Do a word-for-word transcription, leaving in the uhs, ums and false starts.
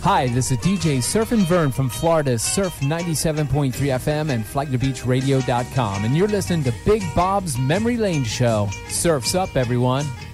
Hi, this is D J Surfin' Vern from Florida's Surf ninety-seven point three F M and flagler beach radio dot com, and you're listening to Big Bob's Memory Lane Show. Surf's up, everyone.